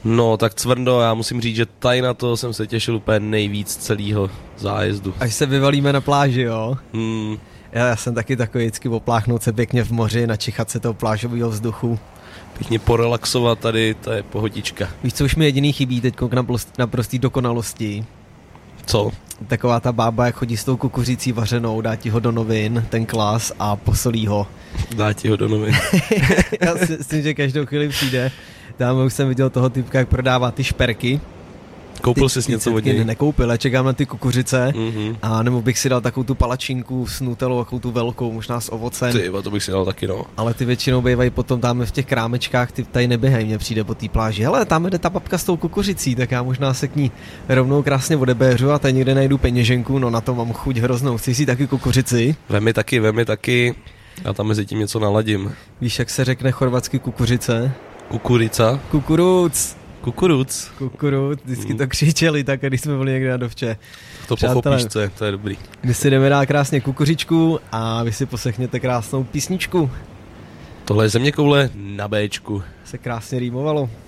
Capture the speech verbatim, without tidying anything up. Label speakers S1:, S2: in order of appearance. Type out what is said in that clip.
S1: No, tak Cvrndo, já musím říct, že tady na to jsem se těšil úplně nejvíc celého zájezdu.
S2: Až se vyvalíme na pláži, jo?
S1: Hmm.
S2: Já, já jsem taky takový vždycky opláchnout se pěkně v moři, načichat se toho plážového vzduchu.
S1: Pěkně porelaxovat tady, to je pohodička.
S2: Víš, co už mi jediný chybí teď na prostý dokonalosti?
S1: Co?
S2: Taková ta bába, jak chodí s tou kukuřicí vařenou, dá ti ho do novin, ten klas a posolí ho.
S1: Dá ti ho do novin.
S2: Já si myslím, že každou chvíli přijde. Tam už jsem viděl toho typka, jak prodává ty šperky.
S1: Koupil jsi něco od něj?
S2: Nekoupil, já čekám na ty kukuřice.
S1: Mm-hmm.
S2: A nebo bych si dal takovou tu palačinku s nutelou, takovou tu velkou, možná s ovocem.
S1: Ty, to bych si dal taky, no.
S2: Ale ty většinou bývají potom tam v těch krámečkách, ty tady neběhají, mně přijde po té pláži. Hele, tam jde ta babka s tou kukuřicí, tak já možná se k ní rovnou krásně odebéřu a tady někde najdu peněženku, no na to mám chuť hroznou. Chci si taky kukuřici?
S1: Vemi taky, vemi taky. Já tam mezi tím něco naladím.
S2: Víš, jak se řekne chorvatsky kukuřice?
S1: Kukurica.
S2: Kukuruc.
S1: Kukuruc.
S2: Kukuruc, vždycky to křičeli tak, když jsme byli někde na dovče.
S1: To pochopíš, co je, to je dobrý.
S2: My si jdeme dát krásně kukuřičku a vy si poslechněte krásnou písničku.
S1: Tohle je Zeměkoule na Béčku.
S2: Se krásně rýmovalo.